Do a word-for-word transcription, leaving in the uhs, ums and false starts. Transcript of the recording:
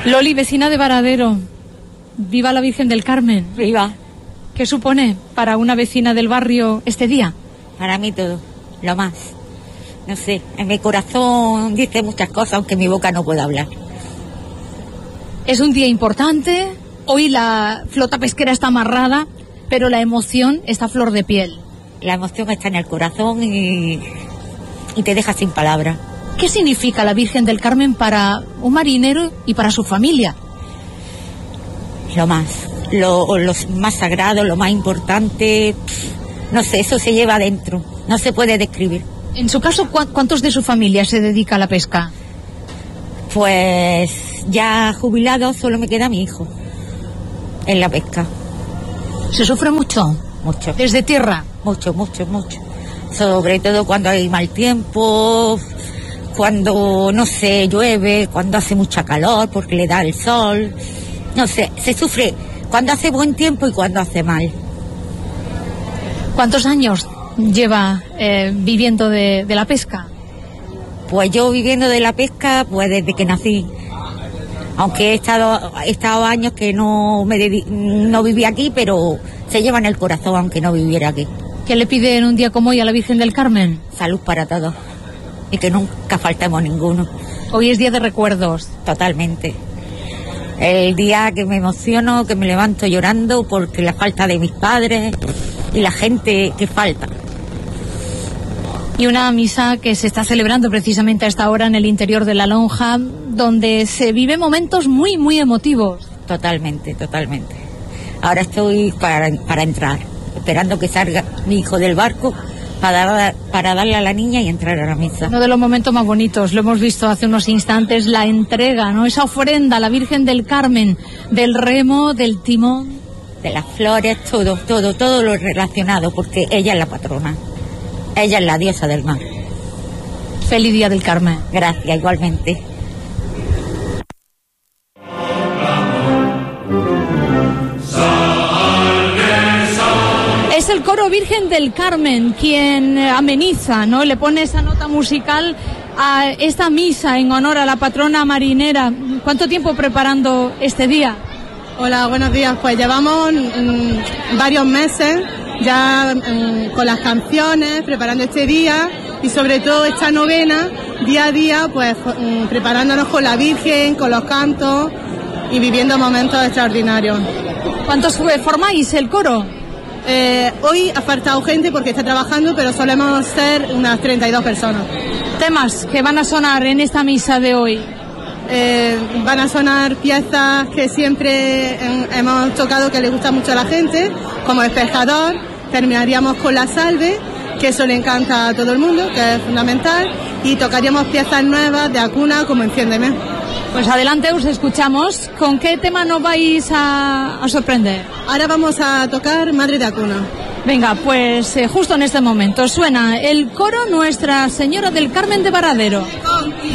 Loli, vecina de Varadero, viva la Virgen del Carmen. Viva. ¿Qué supone para una vecina del barrio este día? Para mí todo, lo más. No sé, en mi corazón dice muchas cosas, aunque mi boca no pueda hablar. Es un día importante, hoy la flota pesquera está amarrada, pero la emoción está a flor de piel. La emoción está en el corazón y, y te deja sin palabras. ¿Qué significa la Virgen del Carmen para un marinero y para su familia? Lo más, lo, lo más sagrado, lo más importante, no sé, eso se lleva adentro, no se puede describir. En su caso, ¿cuántos de su familia se dedica a la pesca? Pues ya jubilado, solo me queda mi hijo en la pesca. ¿Se sufre mucho? Mucho. ¿Desde tierra? Mucho, mucho, mucho. Sobre todo cuando hay mal tiempo, cuando, no sé, llueve, cuando hace mucha calor porque le da el sol. No sé, se sufre cuando hace buen tiempo y cuando hace mal. ¿Cuántos años lleva eh, viviendo de, de la pesca? Pues yo viviendo de la pesca, pues desde que nací. Aunque he estado, he estado años que no, me dedi- no viví aquí, pero se lleva en el corazón aunque no viviera aquí. ¿Qué le pide en un día como hoy a la Virgen del Carmen? Salud para todos y que nunca faltemos ninguno. Hoy es día de recuerdos. Totalmente. El día que me emociono, que me levanto llorando porque la falta de mis padres y la gente que falta. Y una misa que se está celebrando precisamente a esta hora en el interior de la lonja, donde se viven momentos muy, muy emotivos. Totalmente, totalmente. Ahora estoy para, para entrar, esperando que salga mi hijo del barco para, dar, para darle a la niña y entrar a la misa. Uno de los momentos más bonitos, lo hemos visto hace unos instantes, la entrega, ¿no? Esa ofrenda a la Virgen del Carmen, del remo, del timón. De las flores, todo, todo, todo lo relacionado, porque ella es la patrona. Ella es la diosa del mar. Feliz Día del Carmen. Gracias, igualmente. Es el coro Virgen del Carmen quien ameniza, ¿no? Le pone esa nota musical a esta misa en honor a la patrona marinera. ¿Cuánto tiempo preparando este día? Hola, buenos días. Pues llevamos mmm, varios meses ya mmm, con las canciones, preparando este día y sobre todo esta novena, día a día, pues mmm, preparándonos con la Virgen, con los cantos y viviendo momentos extraordinarios. ¿Cuántos formáis el coro? Eh, hoy ha faltado gente porque está trabajando, pero solemos ser unas treinta y dos personas. ¿Temas que van a sonar en esta misa de hoy? Eh, van a sonar piezas que siempre eh, hemos tocado que le gusta mucho a la gente, como El Pescador. Terminaríamos con La Salve, que eso le encanta a todo el mundo, que es fundamental, y tocaríamos piezas nuevas de Acuna, como Enciéndeme. Pues adelante, os escuchamos. ¿Con qué tema nos vais a, a sorprender? Ahora vamos a tocar Madre de Acuna. Venga, pues eh, justo en este momento suena el coro Nuestra Señora del Carmen de Varadero.